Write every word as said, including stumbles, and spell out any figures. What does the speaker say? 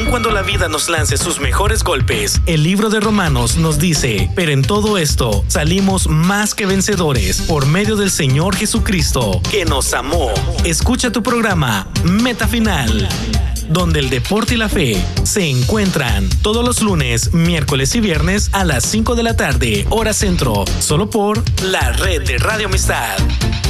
aun cuando la vida nos lance sus mejores golpes, el libro de Romanos nos dice, pero en todo esto salimos más que vencedores por medio del Señor Jesucristo, que nos amó. Escucha tu programa Meta Final, donde el deporte y la fe se encuentran todos los lunes, miércoles y viernes a las cinco de la tarde, hora centro, solo por la red de Radio Amistad.